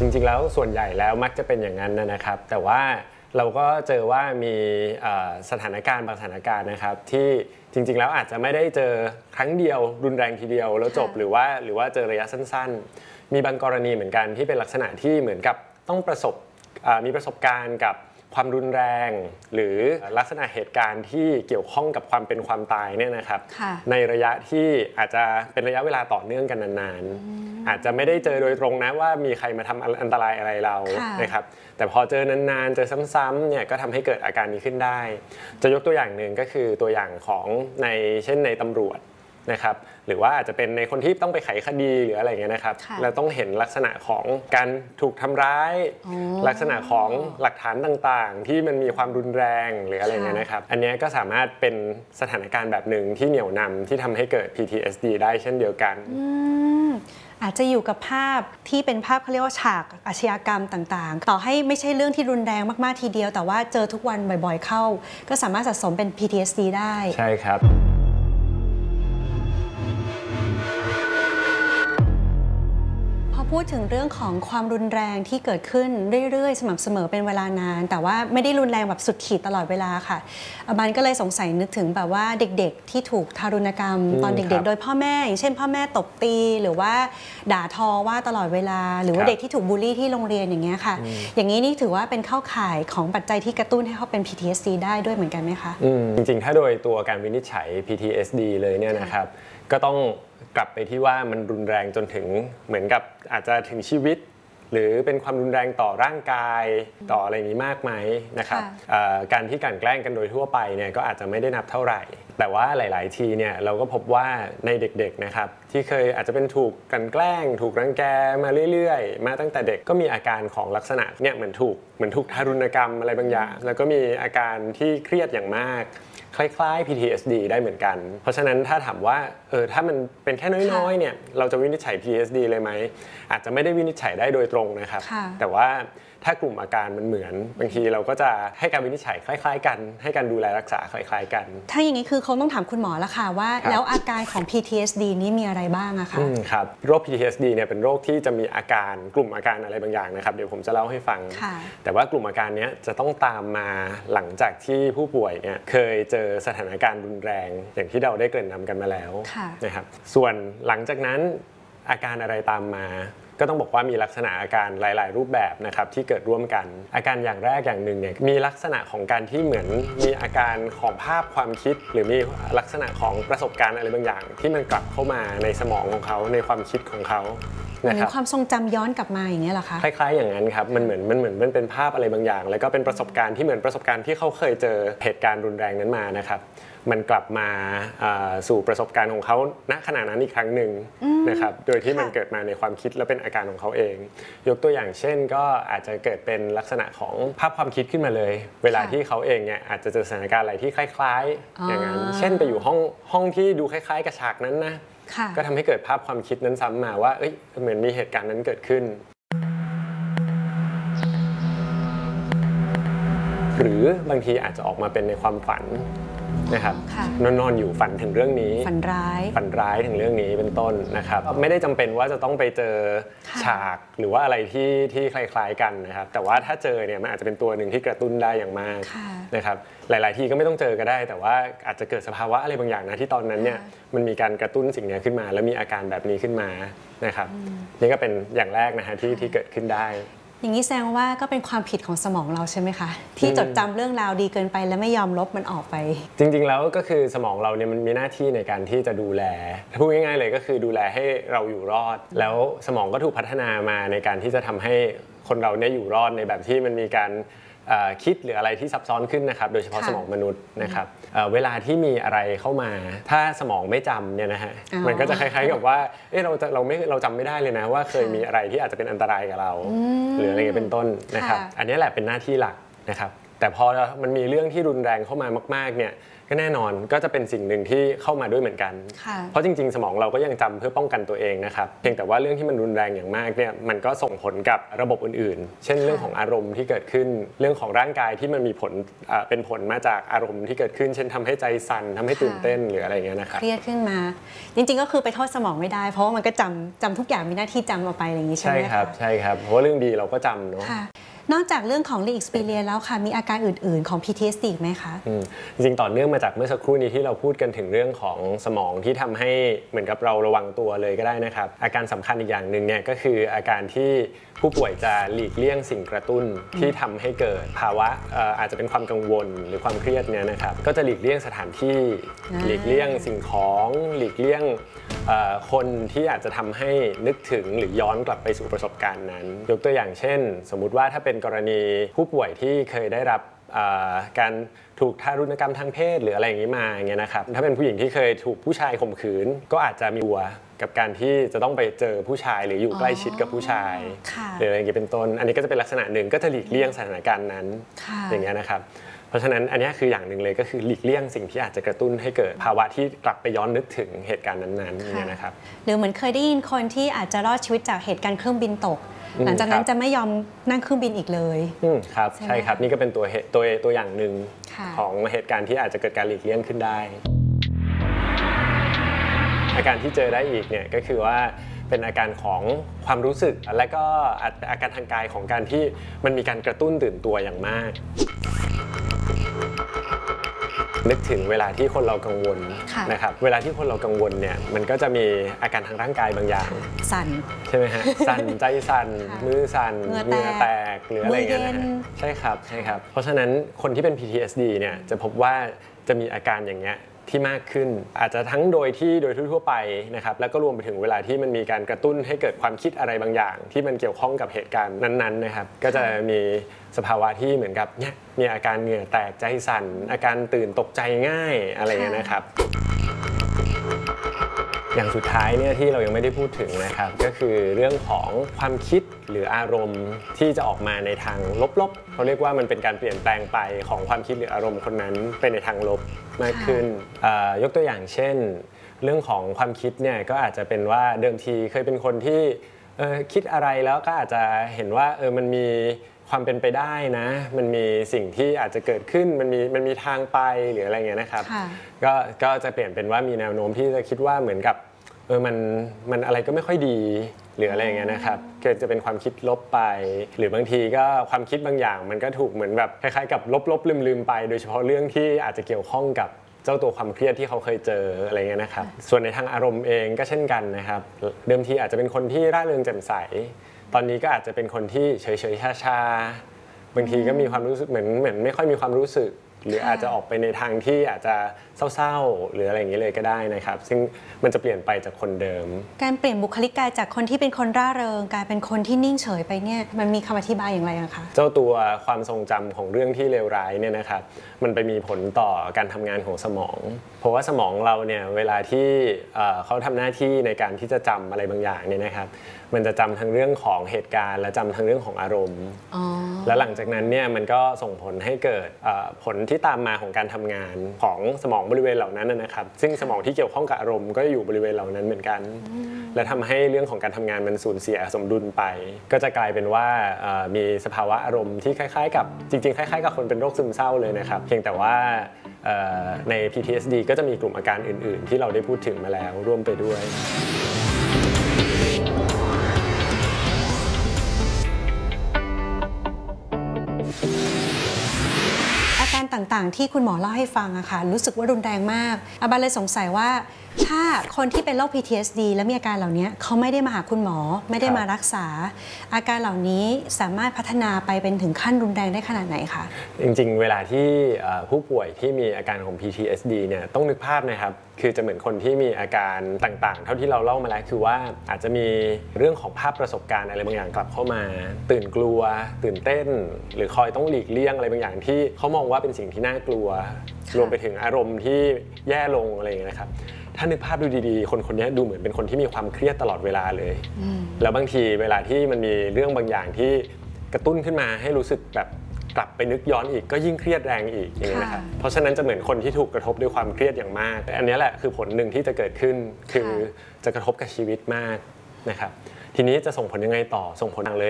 จริงๆแล้วส่วนใหญ่แล้วมักจะเป็นอย่างนั้นนะครับแต่ว่าเราก็เจอว่ามีสถานการณ์บางสถานการณ์นะครับที่จริงๆแล้วอาจจะไม่ได้เจอครั้งเดียวรุนแรงทีเดียวแล้วจบหรือว่าเจอระยะสั้นๆมีบางกรณีเหมือนกันที่เป็นลักษณะที่เหมือนกับต้องมีประสบการณ์กับความรุนแรงหรือลักษณะเหตุการณ์ที่เกี่ยวข้องกับความเป็นความตายเนี่ยนะครับในระยะที่อาจจะเป็นระยะเวลาต่อเนื่องกันนานๆอาจจะไม่ได้เจอโดยตรงนะว่ามีใครมาทำอันตรายอะไรเรานะครับแต่พอเจอนานๆเจอซ้ำๆเนี่ยก็ทำให้เกิดอาการนี้ขึ้นได้จะยกตัวอย่างหนึ่งก็คือตัวอย่างของเช่นในตำรวจนะครับหรือว่าอาจจะเป็นในคนที่ต้องไปไขคดีหรืออะไรเงี้ยนะครับเราต้องเห็นลักษณะของการถูกทำร้ายลักษณะของหลักฐานต่างๆที่มันมีความรุนแรงหรืออะไรเงี้ยนะครับอันนี้ก็สามารถเป็นสถานการณ์แบบหนึ่งที่เหนี่ยวนำที่ทำให้เกิด PTSD ได้เช่นเดียวกันอาจจะอยู่กับภาพที่เป็นภาพเขาเรียกว่าฉากอาชญากรรมต่างๆต่อให้ไม่ใช่เรื่องที่รุนแรงมากๆทีเดียวแต่ว่าเจอทุกวันบ่อยๆเข้าก็สามารถสะสมเป็น PTSD ได้ใช่ครับพูดถึงเรื่องของความรุนแรงที่เกิดขึ้นเรื่อยๆสม่ำเสมอเป็นเวลานานแต่ว่าไม่ได้รุนแรงแบบสุดขีดตลอดเวลาค่ะบันก็เลยสงสัยนึกถึงแบบว่าเด็กๆที่ถูกทารุณกรรมตอนเด็กๆโดยพ่อแม่อย่างเช่นพ่อแม่ตบตีหรือว่าด่าทอว่าตลอดเวลาหรือว่าเด็กที่ถูกบูลลี่ที่โรงเรียนอย่างเงี้ยค่ะอย่างนี้นี่ถือว่าเป็นเข้าข่ายของปัจจัยที่กระตุ้นให้เขาเป็น PTSD ได้ด้วยเหมือนกันไหมคะจริงๆถ้าโดยตัวการวินิจฉัย PTSD เลยเนี่ยนะครับก็ต้องกลับไปที่ว่ามันรุนแรงจนถึงเหมือนกับอาจจะถึงชีวิตหรือเป็นความรุนแรงต่อร่างกายต่ออะไรนี้มากไหมนะครับการที่กลั่นแกล้งกันโดยทั่วไปเนี่ยก็อาจจะไม่ได้นับเท่าไหร่แต่ว่าหลายๆทีเนี่ยเราก็พบว่าในเด็กๆนะครับที่เคยอาจจะเป็นถูกกลั่นแกล้งถูกรังแกมาเรื่อยๆมาตั้งแต่เด็กก็มีอาการของลักษณะเนี่ยเหมือนถูกทารุณกรรมอะไรบางอย่างแล้วก็มีอาการที่เครียดอย่างมากคล้ายๆ PTSD ได้เหมือนกันเพราะฉะนั้นถ้าถามว่าถ้ามันเป็นแค่น้อยๆเนี่ยเราจะวินิจฉัย PTSD เลยไหมอาจจะไม่ได้วินิจฉัยได้โดยตรงนะครับแต่ว่าถ้ากลุ่มอาการมันเหมือนบางทีเราก็จะให้การวินิจฉัยคล้ายๆกันให้การดูแลรักษาคล้ายๆกันถ้าอย่างนี้คือเขาต้องถามคุณหมอแล้วค่ะว่าแล้วอาการของ PTSD นี้มีอะไรบ้างอะคะครับโรค PTSD เนี่ยเป็นโรคที่จะมีอาการกลุ่มอาการอะไรบางอย่างนะครับเดี๋ยวผมจะเล่าให้ฟังแต่ว่ากลุ่มอาการนี้จะต้องตามมาหลังจากที่ผู้ป่วยเนี่ยเคยเจอสถานการณ์รุนแรงอย่างที่เราได้เกริ่นนำกันมาแล้วนะครับส่วนหลังจากนั้นอาการอะไรตามมาก็ต้องบอกว่ามีลักษณะอาการหลายๆรูปแบบนะครับที่เกิดร่วมกันอาการอย่างแรกอย่างหนึ่งเนี่ยมีลักษณะของการที่เหมือนมีอาการของภาพความคิดหรือมีลักษณะของประสบการณ์อะไรบางอย่างที่มันกลับเข้ามาในสมองของเขาในความคิดของเขานะครับความทรงจำย้อนกลับมาอย่างนี้เหรอคะคล้ายๆอย่างนั้นครับมันเหมือนมันเป็นภาพอะไรบางอย่างแล้วก็เป็นประสบการณ์ที่เหมือนประสบการณ์ที่เขาเคยเจอเหตุการณ์รุนแรงนั้นมานะครับมันกลับมาสู่ประสบการณ์ของเขาณขณะนั้นอีกครั้งหนึ่งนะครับโดยที่มันเกิดมาในความคิดและเป็นอาการของเขาเองยกตัวอย่างเช่นก็อาจจะเกิดเป็นลักษณะของภาพความคิดขึ้นมาเลยเวลาที่เขาเองเนี่ยอาจจะเจอสถานการณ์อะไรที่คล้ายๆอย่างนั้นเช่นไปอยู่ห้องที่ดูคล้ายๆกับฉากนั้นนะก็ทำให้เกิดภาพความคิดนั้นซ้ำมาว่าเหมือนมีเหตุการณ์นั้นเกิดขึ้นหรือบางทีอาจจะออกมาเป็นในความฝันนะครับนอนอยู่ฝันถึงเรื่องนี้ฝันร้ายถึงเรื่องนี้เป็นต้นนะครับไม่ได้จำเป็นว่าจะต้องไปเจอฉากหรือว่าอะไรที่คล้ายๆกันนะครับแต่ว่าถ้าเจอเนี่ยมันอาจจะเป็นตัวหนึ่งที่กระตุ้นได้อย่างมากนะครับหลายๆทีก็ไม่ต้องเจอก็ได้แต่ว่าอาจจะเกิดสภาวะอะไรบางอย่างนะที่ตอนนั้นเนี่ยมันมีการกระตุ้นสิ่งนี้ขึ้นมาแล้วมีอาการแบบนี้ขึ้นมานะครับนี่ก็เป็นอย่างแรกนะฮะที่เกิดขึ้นได้อย่างนี้แสดงว่าก็เป็นความผิดของสมองเราใช่ไหมคะที่จดจำเรื่องราวดีเกินไปและไม่ยอมลบมันออกไปจริงๆแล้วก็คือสมองเราเนี่ยมันมีหน้าที่ในการที่จะดูแลพูดง่ายๆเลยก็คือดูแลให้เราอยู่รอดแล้วสมองก็ถูกพัฒนามาในการที่จะทำให้คนเราเนี่ยอยู่รอดในแบบที่มันมีการคิดหรืออะไรที่ซับซ้อนขึ้นนะครับโดยเฉพาะสมองมนุษย์นะครับเวลาที่มีอะไรเข้ามาถ้าสมองไม่จำเนี่ยนะฮะมันก็จะคล้ายๆกับว่าเราจำไม่ได้เลยนะว่าเคยมีอะไรที่อาจจะเป็นอันตรายกับเราหรืออะไรเงี้ยเป็นต้นนะครับอันนี้แหละเป็นหน้าที่หลักนะครับแต่พอมันมีเรื่องที่รุนแรงเข้ามามากๆเนี่ยก็แน่นอนก็จะเป็นสิ่งหนึ่งที่เข้ามาด้วยเหมือนกันเพราะจริงๆสมองเราก็ยังจำเพื่อป้องกันตัวเองนะครับเพียงแต่ว่าเรื่องที่มันรุนแรงอย่างมากเนี่ยมันก็ส่งผลกับระบบอื่นๆเช่นเรื่องของอารมณ์ที่เกิดขึ้นเรื่องของร่างกายที่มันมีผลเป็นผลมาจากอารมณ์ที่เกิดขึ้นเช่นทำให้ใจสั่นทำให้ตื่นเต้นหรืออะไรเงี้ยนะครับเครียดขึ้นมาจริงๆก็คือไปโทษสมองไม่ได้เพราะว่ามันก็จำทุกอย่างมีหน้าที่จำเอาไปอะไรอย่างนี้ใช่ไหมคะใช่ครับเพราะว่าเรื่องดีเราก็จำเนาะนอกจากเรื่องของ re-experience แล้วค่ะมีอาการอื่นๆของ PTSD ไหมคะจริงๆต่อเนื่องมาจากเมื่อสักครู่นี้ที่เราพูดกันถึงเรื่องของสมองที่ทำให้เหมือนกับเราระวังตัวเลยก็ได้นะครับอาการสำคัญอีกอย่างหนึ่งเนี่ยก็คืออาการที่ผู้ป่วยจะหลีกเลี่ยงสิ่งกระตุ้นที่ทำให้เกิดภาวะอาจจะเป็นความกังวลหรือความเครียดเนี่ยนะครับก็จะหลีกเลี่ยงสถานที่หลีกเลี่ยงสิ่งของหลีกเลี่ยงคนที่อาจจะทำให้นึกถึงหรือย้อนกลับไปสู่ประสบการณ์นั้นยกตัวอย่างเช่นสมมุติว่าถ้าเป็นกรณีผู้ป่วยที่เคยได้รับการถูกทารุณกรรมทางเพศหรืออะไรอย่างนี้มาอย่างเงี้ยนะครับถ้าเป็นผู้หญิงที่เคยถูกผู้ชายข่มขืนก็อาจจะมีกลัวกับการที่จะต้องไปเจอผู้ชายหรืออยู่ใกล้ชิดกับผู้ชายหรืออะไรอย่างนี้เป็นต้นอันนี้ก็จะเป็นลักษณะหนึ่งก็จะหลีกเลี่ยงสถานการณ์นั้นอย่างเงี้ยนะครับเพราะฉะนั้นอันนี้คืออย่างหนึ่งเลยก็คือหลีกเลี่ยงสิ่งที่อาจจะกระตุ้นให้เกิดภาวะที่กลับไปย้อนนึกถึงเหตุการณ์นั้นๆอย่างเงี้ยนะครับหรือเหมือนเคยได้ยินคนที่อาจจะรอดชีวิตจากเหตุการณ์เครื่องบินตกหลังจากนั้นจะไม่ยอมนั่งเครื่องบินอีกเลยครับใช่ครับนี่ก็เป็นตัวอย่างหนึ่งของเหตุการณ์ที่อาจจะเกิดการหลีกเลี่ยงขึ้นได้อาการที่เจอได้อีกเนี่ยก็คือว่าเป็นอาการของความรู้สึกและก็อาการทางกายของการที่มันมีการกระตุ้นตื่นตัวอย่างมากนึกถึงเวลาที่คนเรากังวลนะครับเวลาที่คนเรากังวลเนี่ยมันก็จะมีอาการทางร่างกายบางอย่างสั่นใช่ไหมฮะสั่นใจสั่นมือสั่นเหงื่อแตกหรืออะไรเงี้ยนะใช่ครับเพราะฉะนั้นคนที่เป็น PTSD เนี่ยจะพบว่าจะมีอาการอย่างเงี้ยที่มากขึ้นอาจจะทั้งโดยทั่วไปนะครับแล้วก็รวมไปถึงเวลาที่มันมีการกระตุ้นให้เกิดความคิดอะไรบางอย่างที่มันเกี่ยวข้องกับเหตุการณ์นั้นๆนะครับก็จะมีสภาวะที่เหมือนกับเนี่ยมีอาการเหงื่อแตกใจสั่นอาการตื่นตกใจง่ายอะไรเงี้ยนะครับอย่างสุดท้ายเนี่ยที่เรายังไม่ได้พูดถึงนะครับก็คือเรื่องของความคิดหรืออารมณ์ที่จะออกมาในทางลบๆเขาเรียกว่ามันเป็นการเปลี่ยนแปลงไปของความคิดหรืออารมณ์คนนั้นไปในทางลบมากขึ้นยกตัวอย่างเช่นเรื่องของความคิดเนี่ยก็อาจจะเป็นว่าเดิมทีเคยเป็นคนที่คิดอะไรแล้วก็อาจจะเห็นว่ามันมีความเป็นไปได้นะมันมีสิ่งที่อาจจะเกิดขึ้นมันมีทางไปหรืออะไรเงี้ยนะครับก็จะเปลี่ยนเป็นว่ามีแนวโน้มที่จะคิดว่าเหมือนกับมันอะไรก็ไม่ค่อยดีหรืออะไรอย่างเงี้ยนะครับเกิดจะเป็นความคิดลบไปหรือบางทีก็ความคิดบางอย่างมันก็ถูกเหมือนแบบคล้ายๆกับลบๆลืมๆไปโดยเฉพาะเรื่องที่อาจจะเกี่ยวข้องกับเจ้าตัวความเครียดที่เขาเคยเจออะไรเงี้ยนะครับส่วนในทางอารมณ์เองก็เช่นกันนะครับเดิมทีอาจจะเป็นคนที่ร่าเริงแจ่มใสตอนนี้ก็อาจจะเป็นคนที่เฉยๆชาๆบางทีก็มีความรู้สึกเหมือนไม่ค่อยมีความรู้สึกหรืออาจจะออกไปในทางที่อาจจะเศร้าๆหรืออะไรอย่างนี้เลยก็ได้นะครับซึ่งมันจะเปลี่ยนไปจากคนเดิมการเปลี่ยนบุคลิกกายจากคนที่เป็นคนร่าเริงกลายเป็นคนที่นิ่งเฉยไปเนี่ยมันมีคำอธิบายอย่างไรคะเจ้าตัวความทรงจำของเรื่องที่เลวร้ายเนี่ยนะครับมันไปมีผลต่อการทำงานของสมองเพราะว่าสมองเราเนี่ยเวลาที่เขาทำหน้าที่ในการที่จะจำอะไรบางอย่างเนี่ยนะครับมันจะจำทั้งเรื่องของเหตุการณ์และจำทั้งเรื่องของอารมณ์แล้วหลังจากนั้นเนี่ยมันก็ส่งผลให้เกิดผลที่ตามมาของการทำงานของสมองบริเวณเหล่านั้นนะครับซึ่งสมองที่เกี่ยวข้องกับอารมณ์ก็อยู่บริเวณเหล่านั้นเหมือนกันและทำให้เรื่องของการทำงานมันสูญเสียสมดุลไปก็จะกลายเป็นว่ามีสภาวะอารมณ์ที่คล้ายๆกับจริงๆคล้ายๆกับคนเป็นโรคซึมเศร้าเลยนะครับเพียงแต่ว่าใน PTSD ก็จะมีกลุ่มอาการอื่นๆที่เราได้พูดถึงมาแล้วร่วมไปด้วยอาการต่างๆที่คุณหมอเล่าให้ฟังอะค่ะรู้สึกว่ารุนแรงมากอาบาเลยสงสัยว่าถ้าคนที่เป็นโรค PTSD และมีอาการเหล่านี้เขาไม่ได้มาหาคุณหมอไม่ได้มารักษาอาการเหล่านี้สามารถพัฒนาไปเป็นถึงขั้นรุนแรงได้ขนาดไหนคะจริงๆเวลาที่ผู้ป่วยที่มีอาการของ PTSD เนี่ยต้องนึกภาพนะครับคือจะเหมือนคนที่มีอาการต่างๆเท่าที่เราเล่ามาแล้วคือว่าอาจจะมีเรื่องของภาพประสบการณ์อะไรบางอย่างกลับเข้ามาตื่นกลัวตื่นเต้นหรือคอยต้องหลีกเลี่ยงอะไรบางอย่างที่เขามองว่าเป็นสิ่งที่น่ากลัวรวมไปถึงอารมณ์ที่แย่ลงอะไรอย่างเงี้ยนะครับถ้านึกภาพดูดีๆคนนี้ดูเหมือนเป็นคนที่มีความเครียดตลอดเวลาเลยแล้วบางทีเวลาที่มันมีเรื่องบางอย่างที่กระตุ้นขึ้นมาให้รู้สึกแบบกลับไปนึกย้อนอีกก็ยิ่งเครียดแรงอีกอย่างนี้นะครับเพราะฉะนั้นจะเหมือนคนที่ถูกกระทบด้วยความเครียดอย่างมากอันนี้แหละคือผลหนึ่งที่จะเกิดขึ้นคือจะกระทบกับชีวิตมากนะครับทีนี้จะส่งผลยังไงต่อส่งผลเลย